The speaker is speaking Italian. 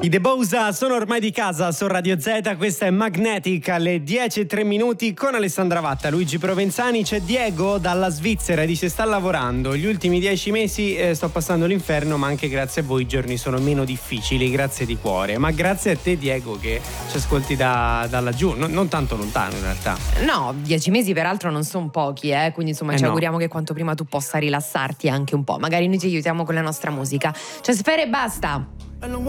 I The Bowsa sono ormai di casa su Radio Z, questa è Magnetic alle 10:03 con Alessandra Vatta, Luigi Provenzani. C'è Diego dalla Svizzera, dice sta lavorando, gli ultimi 10 mesi sto passando l'inferno, ma anche grazie a voi i giorni sono meno difficili, grazie di cuore. Ma grazie a te Diego che ci ascolti da laggiù, non tanto lontano in realtà. No, 10 mesi peraltro non sono pochi, quindi insomma ci auguriamo che quanto prima tu possa rilassarti anche un po', magari noi ci aiutiamo con la nostra musica. C'è Sfera e basta.